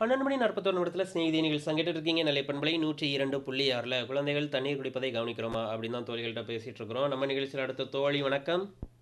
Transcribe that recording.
12 மணி 41 நிமிடத்தில் ஸ்நேகிதி நீங்கள் சங்கிட்டு இருக்கீங்க நிலை பண்பலை 102.6ல் குழந்தைகள் தண்ணீர் குடிப்பதை கவனிக்கிறோமா அப்படின்னு தான் தோழிகள்கிட்ட பேசிட்டு இருக்கிறோம். நம்ம நிகழ்ச்சியில் அடுத்த தோழி வணக்கம்.